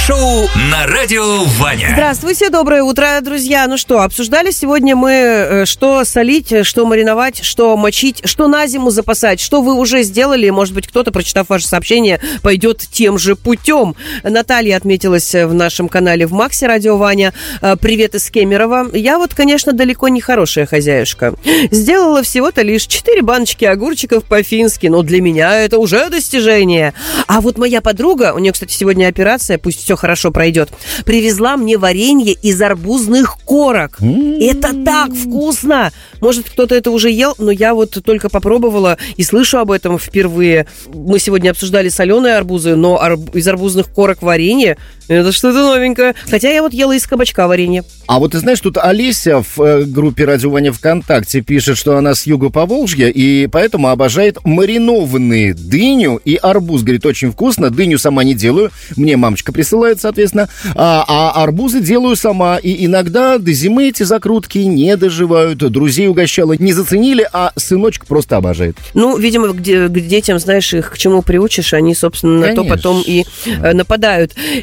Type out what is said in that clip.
Шоу на радио Ваня. Здравствуйте, доброе утро, друзья. Ну что, обсуждали сегодня мы, что солить, что мариновать, что мочить, что на зиму запасать, что вы уже сделали. Может быть, кто-то, прочитав ваше сообщение, пойдет тем же путем. Наталья отметилась в нашем канале в Максе Радио Ваня. Привет из Кемерово. Я вот, конечно, далеко не хорошая хозяюшка. Сделала всего-то лишь 4 баночки огурчиков по-фински. Но для меня это уже достижение. А вот моя подруга, у нее, кстати, сегодня операция, пусть все хорошо пройдет, привезла мне варенье из арбузных корок. Это так вкусно! Может, кто-то это уже ел, но я вот только попробовала и слышу об этом впервые. Мы сегодня обсуждали соленые арбузы, но из арбузных корок варенье — это что-то новенькое. Хотя я вот ела из кабачка варенье. А вот ты знаешь, тут Олеся в группе Радио Ваня ВКонтакте пишет, что она с юга Поволжья и поэтому обожает маринованные дыню и арбуз. Говорит, очень вкусно. Дыню сама не делаю. Мне мамочка присылает, соответственно. А арбузы делаю сама. И иногда до зимы эти закрутки не доживают. Друзей угощала, не заценили, а сыночек просто обожает. Ну, видимо, к детям, знаешь, их к чему приучишь, они, собственно, на то потом и нападают.